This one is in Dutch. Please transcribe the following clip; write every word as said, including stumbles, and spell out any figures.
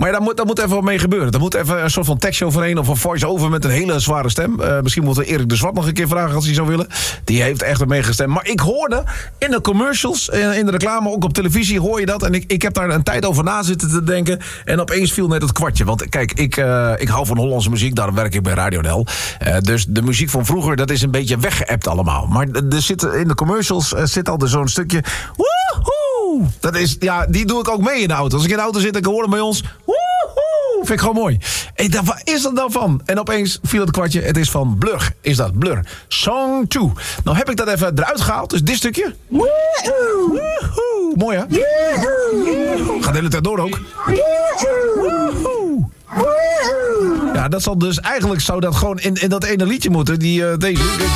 Maar daar moet, daar moet even wat mee gebeuren. Er moet even een soort van tekstje overheen of een voice-over met een hele zware stem. Uh, misschien moeten we Erik de Zwart nog een keer vragen als hij zou willen. Die heeft echt ermee gestemd. Maar ik hoorde in de commercials, in de reclame, ook op televisie hoor je dat. En ik, ik heb daar een tijd over na zitten te denken. En opeens viel net het kwartje. Want kijk, ik, uh, ik hou van Hollandse muziek. Daarom werk ik bij Radio Del. Uh, dus de muziek van vroeger, dat is een beetje weggeëpt allemaal. Maar er zit, in de commercials uh, zit al zo'n stukje... Woehoe! Dat is, ja, die doe ik ook mee in de auto. Als ik in de auto zit en ik hoor hem bij ons... Woehoe! Vind ik gewoon mooi. Ik dacht, waar is dat nou van? En opeens viel het kwartje. Het is van Blur. Is dat Blur? Song two. Nou heb ik dat even eruit gehaald. Dus dit stukje. Woehoe! Woehoe! Mooi, hè? Woehoe! Gaat de hele tijd door ook. Woehoe! Ja, dat zal dus eigenlijk zou dat gewoon in, in dat ene liedje moeten. Die, uh, deze.